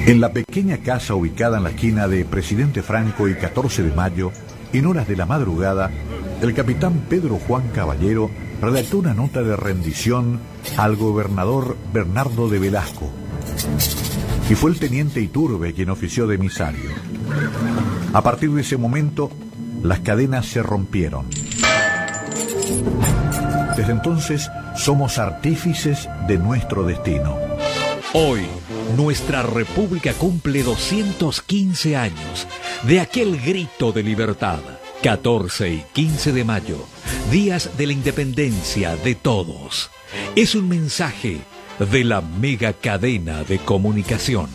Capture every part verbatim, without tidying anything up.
En la pequeña casa ubicada en la esquina de Presidente Franco y catorce de mayo, en horas de la madrugada, el capitán Pedro Juan Caballero redactó una nota de rendición al gobernador Bernardo de Velasco. Y fue el teniente Iturbe quien ofició de emisario. A partir de ese momento, las cadenas se rompieron. Desde entonces, somos artífices de nuestro destino. Hoy, nuestra república cumple doscientos quince años de aquel grito de libertad. catorce y quince de mayo, días de la independencia de todos. Es un mensaje de la mega cadena de comunicación.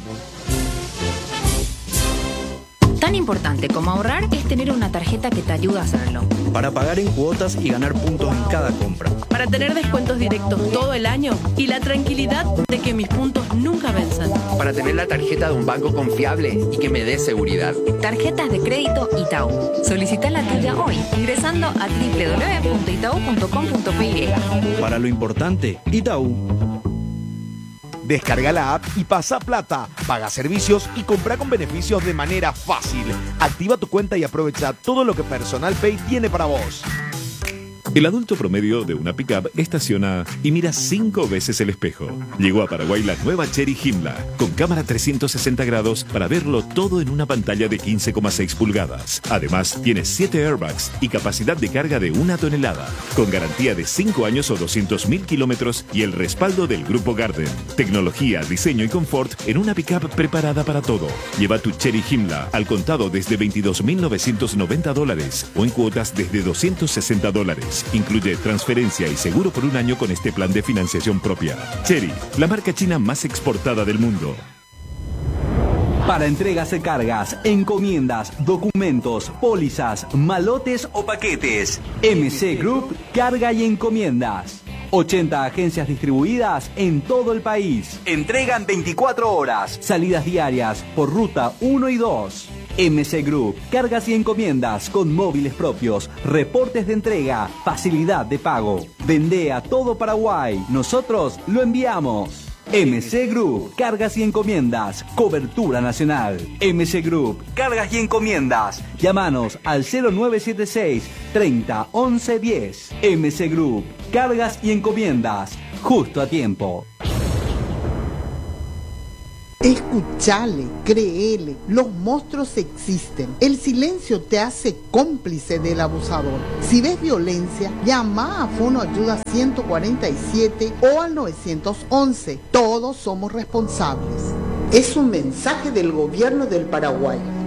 Tan importante como ahorrar es tener una tarjeta que te ayuda a hacerlo. Para pagar en cuotas y ganar puntos en cada compra. Para tener descuentos directos todo el año y la tranquilidad de que mis puntos nunca vencen. Para tener la tarjeta de un banco confiable y que me dé seguridad. Tarjetas de crédito Itaú. Solicita la tuya hoy ingresando a doble u doble u doble u punto itaú punto com punto pe y. Para lo importante, Itaú. Descarga la app y pasa plata, paga servicios y compra con beneficios de manera fácil. Activa tu cuenta y aprovecha todo lo que Personal Pay tiene para vos. El adulto promedio de una pickup estaciona y mira cinco veces el espejo. Llegó a Paraguay la nueva Chery Himla, con cámara trescientos sesenta grados para verlo todo en una pantalla de quince coma seis pulgadas. Además, tiene siete airbags y capacidad de carga de una tonelada, con garantía de cinco años o doscientos mil kilómetros y el respaldo del Grupo Garden. Tecnología, diseño y confort en una pickup preparada para todo. Lleva tu Chery Himla al contado desde veintidós mil novecientos noventa dólares o en cuotas desde doscientos sesenta dólares. Incluye transferencia y seguro por un año con este plan de financiación propia. Chery, la marca china más exportada del mundo. Para entregas de cargas, encomiendas, documentos, pólizas, malotes o paquetes. M C Group Carga y Encomiendas. ochenta agencias distribuidas en todo el país. Entregan veinticuatro horas. Salidas diarias por ruta uno y dos. M C Group, cargas y encomiendas con móviles propios, reportes de entrega, facilidad de pago. Vende a todo Paraguay, nosotros lo enviamos. M C Group, cargas y encomiendas, cobertura nacional. M C Group, cargas y encomiendas. Llámanos al cero nueve siete seis, treinta, once, diez. M C Group, cargas y encomiendas, justo a tiempo. Escuchale, créele, los monstruos existen. El silencio te hace cómplice del abusador. Si ves violencia, llama a Fono Ayuda ciento cuarenta y siete o al novecientos once. Todos somos responsables. Es un mensaje del gobierno del Paraguay.